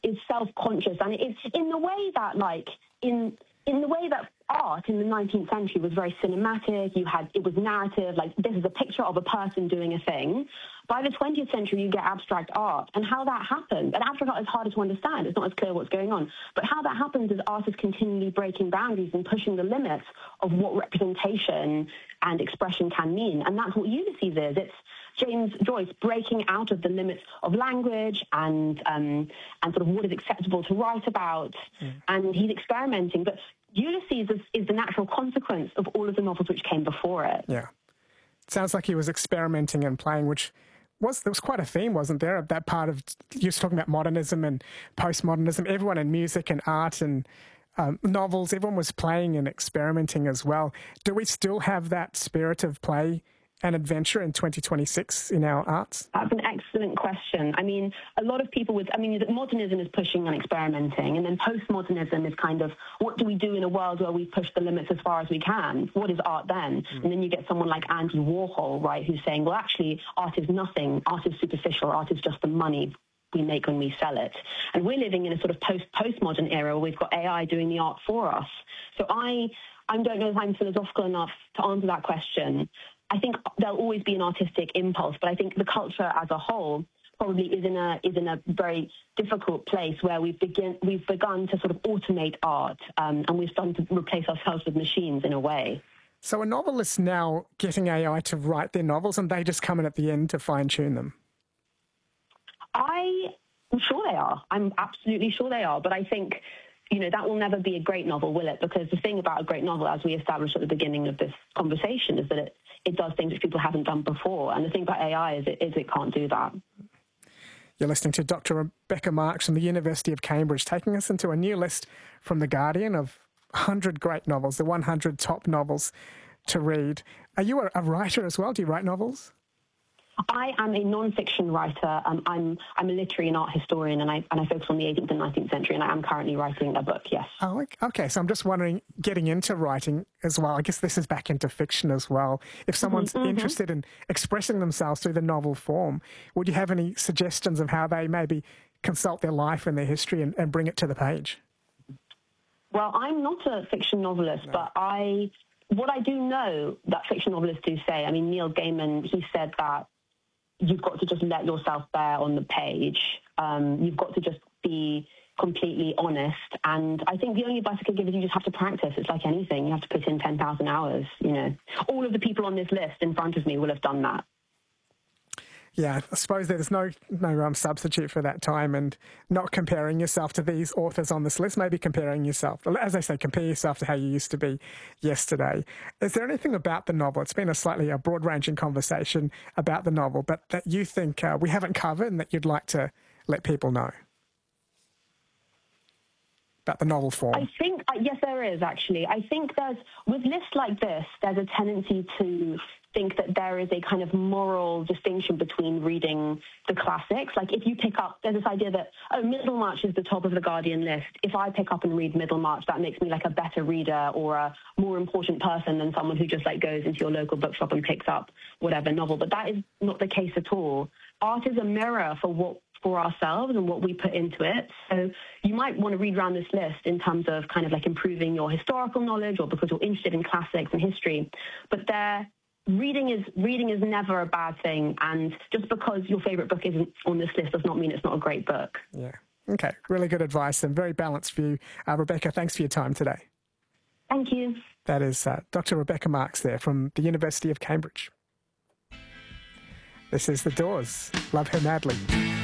is self-conscious, and it's in the way that, like, in the way that art in the 19th century was very cinematic. It was narrative, like this is a picture of a person doing a thing. By the 20th century, you get abstract art, and how that happens. And abstract art is harder to understand. It's not as clear what's going on. But how that happens is art is continually breaking boundaries and pushing the limits of what representation and expression can mean. And that's what Ulysses is. It's James Joyce breaking out of the limits of language and sort of what is acceptable to write about. And he's experimenting. But Ulysses is the natural consequence of all of the novels which came before it. Yeah. Sounds like he was experimenting and playing, there was quite a theme, wasn't there? That part of, you were talking about modernism and postmodernism. Everyone in music and art and novels, everyone was playing and experimenting as well. Do we still have that spirit of play and adventure in 2026 in our arts? That's an excellent question. I mean, a lot of people modernism is pushing and experimenting, and then postmodernism is kind of, what do we do in a world where we push the limits as far as we can? What is art then? And then you get someone like Andy Warhol, right, who's saying, well, actually, art is nothing. Art is superficial. Art is just the money we make when we sell it. And we're living in a sort of postmodern era where we've got AI doing the art for us. So I don't know if I'm philosophical enough to answer that question. I think there'll always be an artistic impulse, but I think the culture as a whole probably is in a very difficult place where we've begun to sort of automate art, and we've started to replace ourselves with machines in a way. So are novelists now getting AI to write their novels, and they just come in at the end to fine-tune them? I'm sure they are. I'm absolutely sure they are, but I think that will never be a great novel, will it? Because the thing about a great novel, as we established at the beginning of this conversation, is that it does things that people haven't done before. And the thing about AI is it can't do that. You're listening to Dr. Rebecca Marks from the University of Cambridge, taking us into a new list from The Guardian of 100 great novels, the 100 top novels to read. Are you a writer as well? Do you write novels? I am a non-fiction writer. I'm a literary and art historian, and I focus on the 18th and 19th century, and I am currently writing a book, yes. Oh, okay. So I'm just wondering, getting into writing as well, I guess this is back into fiction as well. If someone's interested in expressing themselves through the novel form, would you have any suggestions of how they maybe consult their life and their history and bring it to the page? Well, I'm not a fiction novelist, but what I do know that fiction novelists do say, I mean, Neil Gaiman, he said that you've got to just let yourself bear on the page. You've got to just be completely honest. And I think the only advice I could give is you just have to practice. It's like anything. You have to put in 10,000 hours, All of the people on this list in front of me will have done that. Yeah, I suppose there's no substitute for that time, and not comparing yourself to these authors on this list, maybe comparing yourself, as they say, compare yourself to how you used to be yesterday. Is there anything about the novel, it's been a broad-ranging conversation about the novel, but that you think we haven't covered and that you'd like to let people know about the novel form? I think, yes, there is, actually. I think with lists like this, there's a tendency to think that there is a kind of moral distinction between reading the classics. Like if you pick up, there's this idea that, Middlemarch is the top of the Guardian list. If I pick up and read Middlemarch, that makes me like a better reader or a more important person than someone who just like goes into your local bookshop and picks up whatever novel. But that is not the case at all. Art is a mirror for ourselves and what we put into it. So you might want to read around this list in terms of kind of like improving your historical knowledge or because you're interested in classics and history. But reading is never a bad thing, and just because your favourite book isn't on this list does not mean it's not a great book. Yeah. Okay. Really good advice and very balanced view. Rebecca, thanks for your time today. Thank you. That is Dr. Rebecca Marks there from the University of Cambridge. This is The Doors. Love Her Madly.